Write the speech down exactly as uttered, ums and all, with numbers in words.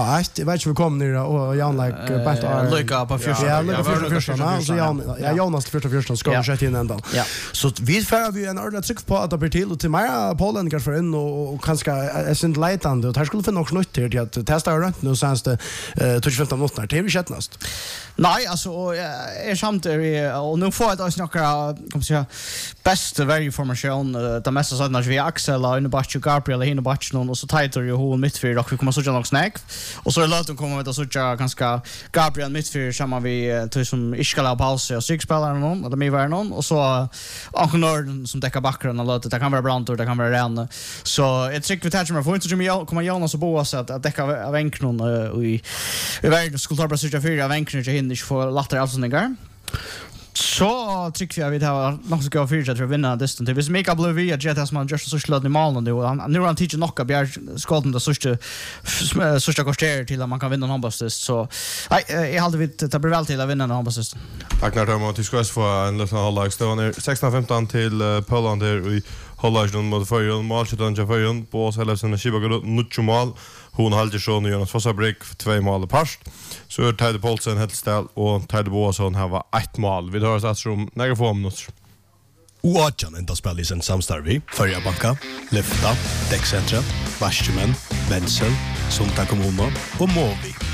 Ja, jag vet inte vi kommer ner och Jan like bäst är Lucka på första. Ja, Lucka på första. Så Jan ja Jonas första första ska vi sätta in ända. Så vi får vi en ordentlig tryck på att det blir till och till mer Polen kan för in och kanske är synd letande och här skulle finna något nytt till att testa runt nu sen det tjugofem minuter till vi chattnast. Nej, alltså är samt och nu får jag att snacka kom säga best value formation det mesta så när vi Axel och Innebatch och Gabriel hinner batch någon och så tighter ju hon mitt för och vi kommer så jag nog snack och så är låt de kommer med så jag ganska Gabriel mitt för samma vi till som iskala paus och sex spelare någon och det var någon och så Anknord som täcker bakgrunden och låt det kan vara Brantor det kan vara Ren så jag tycker vi touchar med får inte så mycket kommer Jonas och Boas att att täcka av Anknon och i i världen skulle ta bara så jag fyra av Anknon inte hinner få latter avsnittningar. Så tycker jag vi har något ska för att vinna distant. Det är mega blue via Jet as man just så slått i målen då. Han nu han teacher knocka bjär skåden det sista sista kostar till att man kan vinna en handbollstest så nej jag hade vi det blir väl till att vinna en handbollstest. Tack när Tom till skås för en liten halvlek stående sexton femton till Poland där i Holland mot Färjön matchen till Färjön på Selefsen Shibago Nuchumal. Hon halde sjön Jonas Fossabrik två mål past. Så är Tide Paulsen Hellstal och Tide Boasson har var ett mål. Vi har satt som några få minuter. Oatjan enda spel i sin samstarvi, Förja Banka, Lyfta, Däckcentra, Varskemen, Wenzel, Sunta Kommuno och Movi.